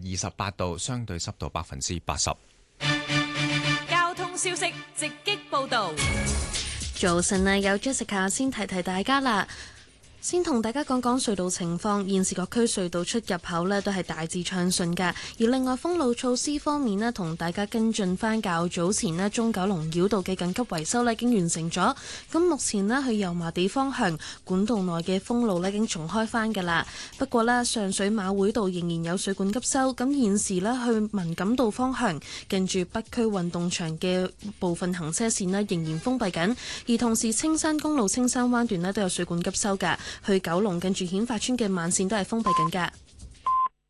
28度，相對濕度80%。 交通消息直擊報導。 早晨啊，有 Jessica 先提大家啦。先同大家講講隧道情況，現時各區隧道出入口呢都係大致暢順㗎。而另外封路措施方面呢，同大家跟進返較早前呢中九龍繞道嘅緊急維修呢已經完成咗。咁目前呢，去油麻地方向管道內嘅封路呢已經重開返㗎啦。不過呢，上水馬會道仍然有水管急修。咁現時呢，去文錦道方向近住北區運動場嘅部分行車線呢仍然封閉緊。而同時青山公路青山灣段呢都有水管急修㗎。去九龍近住顯發村嘅慢線都係封閉緊㗎。